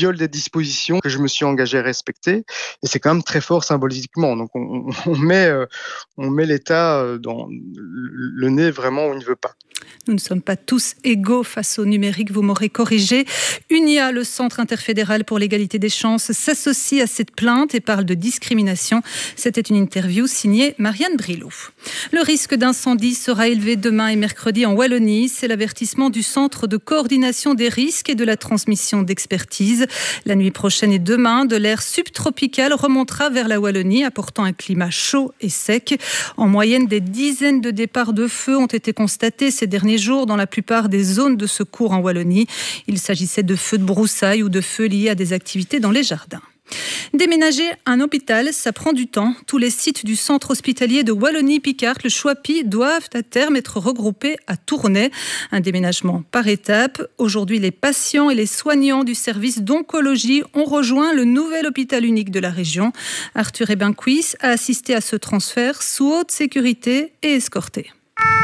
viol des dispositions que je me suis engagé à respecter. Et c'est quand même très fort symboliquement. Donc on met l'État dans le nez vraiment où il ne veut pas. Nous ne sommes pas tous égaux face au numérique, vous m'aurez corrigé. UNIA, le Centre interfédéral pour l'égalité des chances, s'associe à cette plainte et parle de discrimination. C'était une interview signée Marianne Brilot. Le risque d'incendie sera élevé demain et mercredi en Wallonie. C'est l'avertissement du Centre de coordination des risques et de la transmission d'expertise. La nuit prochaine et demain, de l'air subtropical remontera vers la Wallonie, apportant un climat chaud et sec. En moyenne, des dizaines de départs de feu ont été constatés ces derniers jours dans la plupart des zones de secours en Wallonie. Il s'agissait de feux de broussailles ou de feux liés à des activités dans les jardins. Déménager un hôpital, ça prend du temps. Tous les sites du centre hospitalier de Wallonie-Picard, le Choipi, doivent à terme être regroupés à Tournai. Un déménagement par étapes. Aujourd'hui, les patients et les soignants du service d'oncologie ont rejoint le nouvel hôpital unique de la région. Arthur Ebenquis a assisté à ce transfert sous haute sécurité et escorté.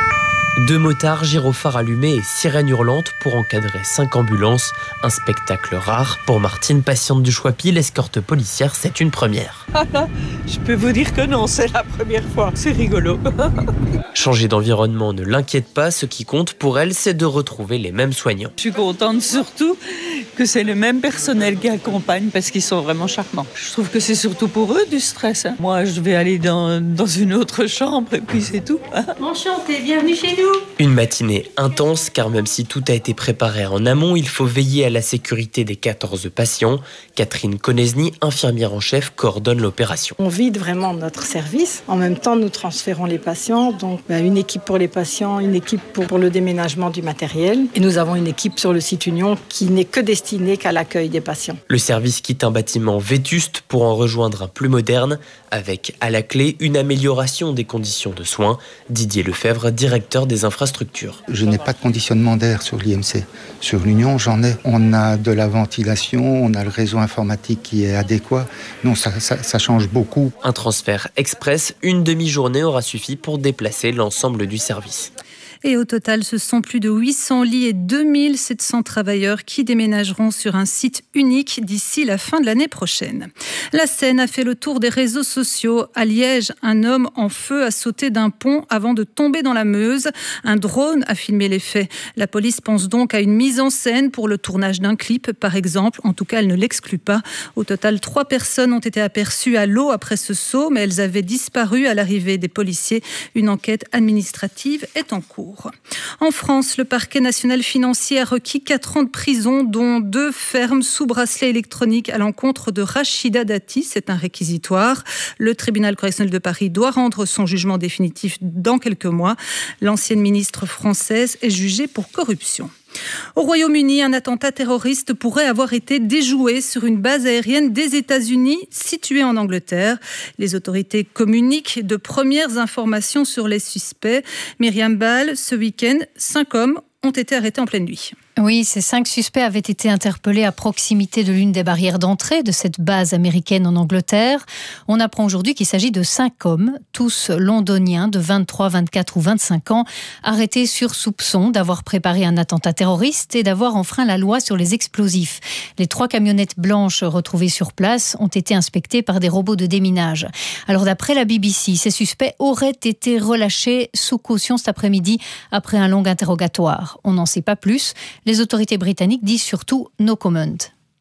2 motards, gyrophares allumés et sirènes hurlantes pour encadrer 5 ambulances. Un spectacle rare. Pour Martine, patiente du Choipi, l'escorte policière, c'est une première. Ah là, je peux vous dire que non, c'est la première fois. C'est rigolo. Changer d'environnement ne l'inquiète pas. Ce qui compte pour elle, c'est de retrouver les mêmes soignants. Je suis contente surtout que c'est le même personnel qui accompagne parce qu'ils sont vraiment charmants. Je trouve que c'est surtout pour eux du stress. Moi, je vais aller dans une autre chambre et puis c'est tout. Enchantée, bienvenue chez nous. Une matinée intense car même si tout a été préparé en amont, il faut veiller à la sécurité des 14 patients. Catherine Konesny, infirmière en chef, coordonne l'opération. On vide vraiment notre service. En même temps, nous transférons les patients. Donc, une équipe pour les patients, une équipe pour le déménagement du matériel. Et nous avons une équipe sur le site Union qui n'est que destinée qu'à l'accueil des patients. Le service quitte un bâtiment vétuste pour en rejoindre un plus moderne, avec à la clé une amélioration des conditions de soins. Didier Lefebvre, directeur des infrastructures. Je n'ai pas de conditionnement d'air sur l'IMC. Sur l'Union, j'en ai. On a de la ventilation, on a le réseau informatique qui est adéquat. Non, ça change beaucoup. Un transfert express, une demi-journée aura suffi pour déplacer l'ensemble du service. Et au total, ce sont plus de 800 lits et 2700 travailleurs qui déménageront sur un site unique d'ici la fin de l'année prochaine. La scène a fait le tour des réseaux sociaux. À Liège, un homme en feu a sauté d'un pont avant de tomber dans la Meuse. Un drone a filmé les faits. La police pense donc à une mise en scène pour le tournage d'un clip, par exemple. En tout cas, elle ne l'exclut pas. Au total, 3 personnes ont été aperçues à l'eau après ce saut, mais elles avaient disparu à l'arrivée des policiers. Une enquête administrative est en cours. En France, le parquet national financier a requis 4 ans de prison, dont 2 fermes sous bracelet électronique à l'encontre de Rachida Dati. C'est un réquisitoire. Le tribunal correctionnel de Paris doit rendre son jugement définitif dans quelques mois. L'ancienne ministre française est jugée pour corruption. Au Royaume-Uni, un attentat terroriste pourrait avoir été déjoué sur une base aérienne des États-Unis située en Angleterre. Les autorités communiquent de premières informations sur les suspects. Myriam Ball, ce week-end, 5 hommes ont été arrêtés en pleine nuit. Oui, ces 5 suspects avaient été interpellés à proximité de l'une des barrières d'entrée de cette base américaine en Angleterre. On apprend aujourd'hui qu'il s'agit de 5 hommes, tous londoniens de 23, 24 ou 25 ans, arrêtés sur soupçon d'avoir préparé un attentat terroriste et d'avoir enfreint la loi sur les explosifs. Les 3 camionnettes blanches retrouvées sur place ont été inspectées par des robots de déminage. Alors d'après la BBC, ces suspects auraient été relâchés sous caution cet après-midi après un long interrogatoire. On n'en sait pas plus. Les autorités britanniques disent surtout « no comment ».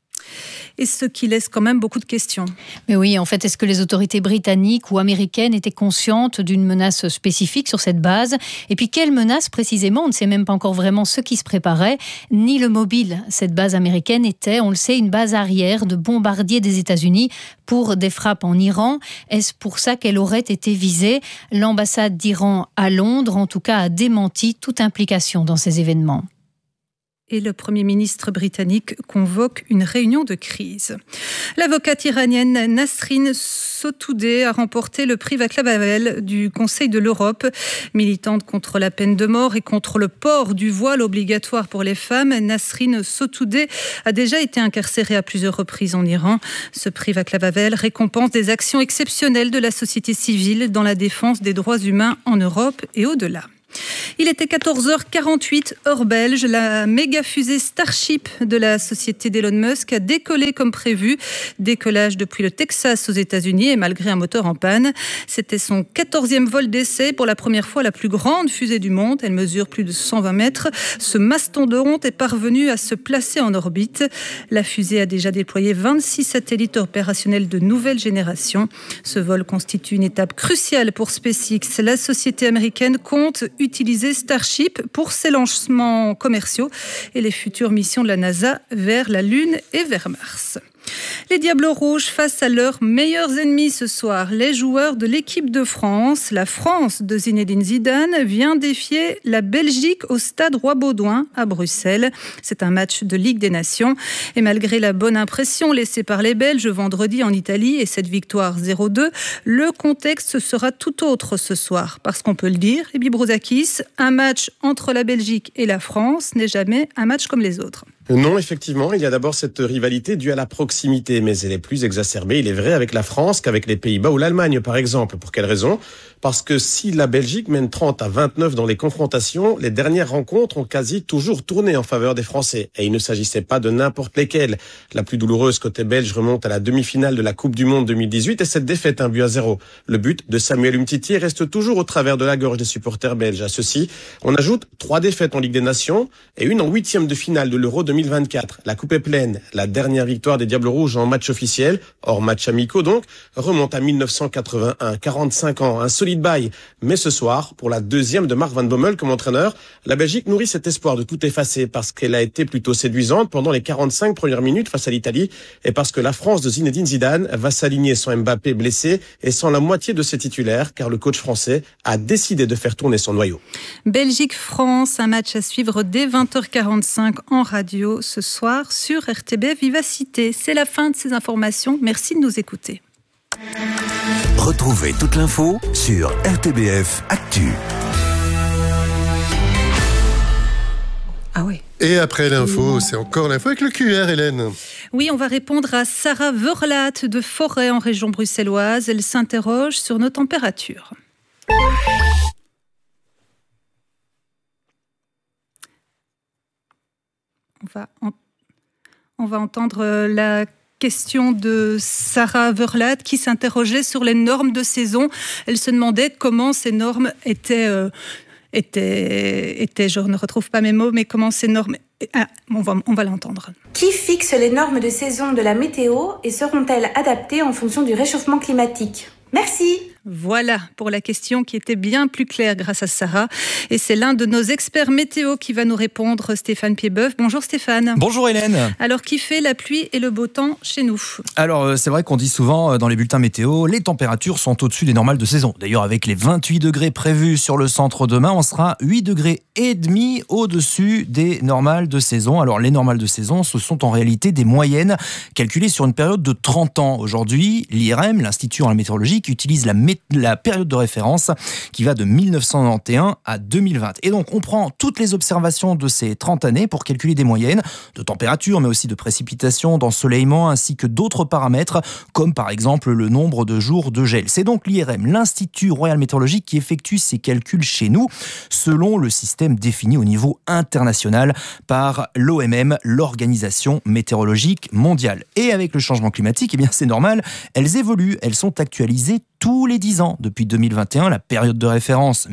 Et ce qui laisse quand même beaucoup de questions. Mais oui, en fait, est-ce que les autorités britanniques ou américaines étaient conscientes d'une menace spécifique sur cette base ? Et puis, quelle menace précisément ? On ne sait même pas encore vraiment ce qui se préparait, ni le mobile. Cette base américaine était, on le sait, une base arrière de bombardiers des États-Unis pour des frappes en Iran. Est-ce pour ça qu'elle aurait été visée ? L'ambassade d'Iran à Londres, en tout cas, a démenti toute implication dans ces événements. Et le Premier ministre britannique convoque une réunion de crise. L'avocate iranienne Nasrin Sotoudeh a remporté le prix Václav Havel du Conseil de l'Europe. Militante contre la peine de mort et contre le port du voile obligatoire pour les femmes, Nasrin Sotoudeh a déjà été incarcérée à plusieurs reprises en Iran. Ce prix Václav Havel récompense des actions exceptionnelles de la société civile dans la défense des droits humains en Europe et au-delà. Il était 14h48, heure belge. La méga fusée Starship de la société d'Elon Musk a décollé comme prévu. Décollage depuis le Texas aux États-Unis et malgré un moteur en panne. C'était son 14e vol d'essai. Pour la première fois, la plus grande fusée du monde. Elle mesure plus de 120 mètres. Ce mastodonte est parvenu à se placer en orbite. La fusée a déjà déployé 26 satellites opérationnels de nouvelle génération. Ce vol constitue une étape cruciale pour SpaceX. La société américaine compte utiliser Starship pour ses lancements commerciaux et les futures missions de la NASA vers la Lune et vers Mars. Les Diables Rouges face à leurs meilleurs ennemis ce soir, les joueurs de l'équipe de France. La France de Zinedine Zidane vient défier la Belgique au stade Roi-Baudouin à Bruxelles. C'est un match de Ligue des Nations. Et malgré la bonne impression laissée par les Belges vendredi en Italie et cette victoire 0-2, le contexte sera tout autre ce soir. Parce qu'on peut le dire, Ebi Brouzakis, un match entre la Belgique et la France n'est jamais un match comme les autres. Non, effectivement, il y a d'abord cette rivalité due à la proximité, mais elle est plus exacerbée, il est vrai, avec la France qu'avec les Pays-Bas ou l'Allemagne, par exemple. Pour quelle raison ? Parce que si la Belgique mène 30-29 dans les confrontations, les dernières rencontres ont quasi toujours tourné en faveur des Français. Et il ne s'agissait pas de n'importe lesquelles. La plus douloureuse côté belge remonte à la demi-finale de la Coupe du Monde 2018 et cette défaite 1-0. Le but de Samuel Umtiti reste toujours au travers de la gorge des supporters belges. À ceci, on ajoute 3 défaites en Ligue des Nations et une en 8e de finale de l'Euro 2024. La coupe est pleine. La dernière victoire des Diables Rouges en match officiel, hors match amicaux donc, remonte à 1981. 45 ans, un solide bail. Mais ce soir, pour la 2e de Mark Van Bommel comme entraîneur, la Belgique nourrit cet espoir de tout effacer parce qu'elle a été plutôt séduisante pendant les 45 premières minutes face à l'Italie et parce que la France de Zinedine Zidane va s'aligner sans Mbappé blessé et sans la moitié de ses titulaires car le coach français a décidé de faire tourner son noyau. Belgique-France, un match à suivre dès 20h45 en radio ce soir sur RTBF Vivacité. C'est la fin de ces informations. Merci de nous écouter. Retrouvez toute l'info sur RTBF Actu. Ah oui. Et après l'info, c'est encore l'info avec le QR, Hélène. Oui, on va répondre à Sarah Verlaat de Forêt en région bruxelloise. Elle s'interroge sur nos températures. On va entendre la question de Sarah Verlaat qui s'interrogeait sur les normes de saison. Elle se demandait comment ces normes étaient, je ne retrouve pas mes mots, mais comment ces normes... on va l'entendre. Qui fixe les normes de saison de la météo et seront-elles adaptées en fonction du réchauffement climatique ? Merci. Voilà pour la question qui était bien plus claire grâce à Sarah. Et c'est l'un de nos experts météo qui va nous répondre, Stéphane Piedboeuf. Bonjour Stéphane. Bonjour Hélène. Alors, qui fait la pluie et le beau temps chez nous ? Alors, c'est vrai qu'on dit souvent dans les bulletins météo, les températures sont au-dessus des normales de saison. D'ailleurs, avec les 28 degrés prévus sur le centre demain, on sera 8 degrés et demi au-dessus des normales de saison. Alors, les normales de saison, ce sont en réalité des moyennes calculées sur une période de 30 ans. Aujourd'hui, l'IRM, l'Institut en météorologie, utilise la période de référence qui va de 1991 à 2020. Et donc, on prend toutes les observations de ces 30 années pour calculer des moyennes de température, mais aussi de précipitations, d'ensoleillement, ainsi que d'autres paramètres, comme par exemple le nombre de jours de gel. C'est donc l'IRM, l'Institut Royal Météorologique, qui effectue ces calculs chez nous, selon le système défini au niveau international par l'OMM, l'Organisation Météorologique Mondiale. Et avec le changement climatique, eh bien c'est normal, elles évoluent, elles sont actualisées tous les 10 ans. Depuis 2021, la période de référence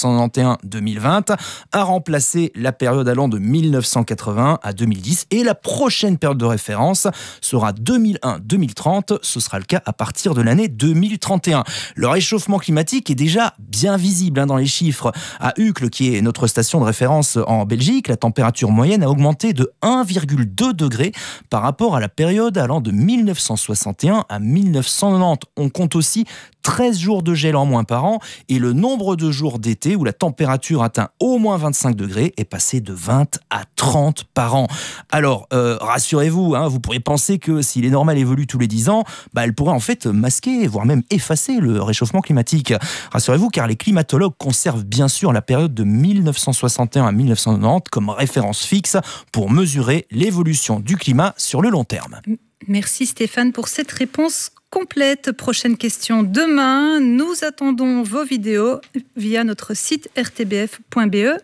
1991-2020 a remplacé la période allant de 1980 à 2010 et la prochaine période de référence sera 2001-2030. Ce sera le cas à partir de l'année 2031. Le réchauffement climatique est déjà bien visible dans les chiffres. À Uccle, qui est notre station de référence en Belgique, la température moyenne a augmenté de 1,2 degrés par rapport à la période allant de 1961 à 1990. On compte aussi 13 jours de gel en moins par an et le nombre de jours d'été où la température atteint au moins 25 degrés est passé de 20 à 30 par an. Alors, rassurez-vous, vous pourrez penser que si les normales évoluent tous les 10 ans, elle pourrait en fait masquer, voire même effacer le réchauffement climatique. Rassurez-vous, car les climatologues conservent bien sûr la période de 1961 à 1990 comme référence fixe pour mesurer l'évolution du climat sur le long terme. Merci Stéphane pour cette réponse complète. Prochaine question demain. Nous attendons vos vidéos via notre site rtbf.be/QR.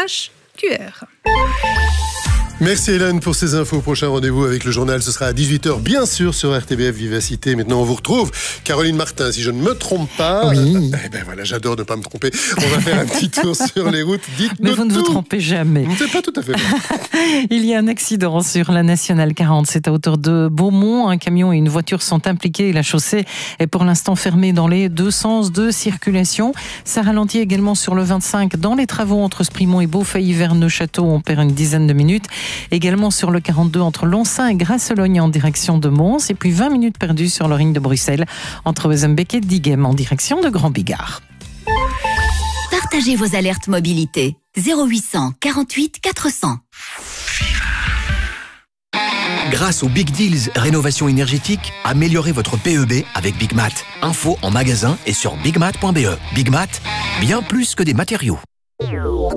Merci Hélène pour ces infos. Prochain rendez-vous avec le journal, ce sera à 18h, bien sûr, sur RTBF Vivacité. Maintenant, on vous retrouve Caroline Martin, si je ne me trompe pas. Oui. Eh ben voilà, j'adore ne pas me tromper. On va faire un petit tour sur les routes. Dites-nous Mais vous ne vous trompez jamais. C'est pas tout à fait vrai. Il y a un accident sur la Nationale 40. C'est à hauteur de Beaumont. Un camion et une voiture sont impliqués. La chaussée est pour l'instant fermée dans les deux sens de circulation. Ça ralentit également sur le 25 dans les travaux entre Sprimont et Beaufeuille-Verneux-Château. On perd une dizaine de minutes. Également sur le 42 entre Lonsin et Grasselogne en direction de Mons. Et puis 20 minutes perdues sur le ring de Bruxelles entre Wezenbeek et Diegem en direction de Grand Bigard. Partagez vos alertes mobilité. 0800 48 400. Grâce aux Big Deals Rénovation énergétique, améliorez votre PEB avec Big Mat. Info en magasin et sur bigmat.be. Big Mat, bien plus que des matériaux.